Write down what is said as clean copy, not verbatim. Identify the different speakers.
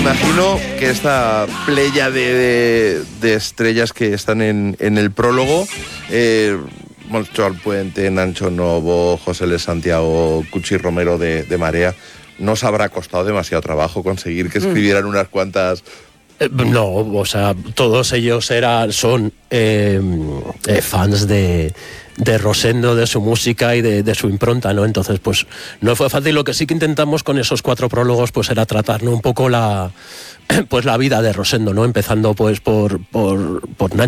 Speaker 1: imagino que esta playa de estrellas que están en el prólogo, Moncho Alpuente, Nacho Novo, José L. Santiago, Cuchi Romero de Marea, ¿no os habrá costado demasiado trabajo conseguir que escribieran unas cuantas?
Speaker 2: No, o sea, todos ellos son fans de Rosendo, de su música y de su impronta, ¿no? Entonces, pues no fue fácil. Lo que sí que intentamos con esos 4 prólogos, pues era tratar, ¿no?, un poco la vida de Rosendo, ¿no? Empezando pues por Nacho.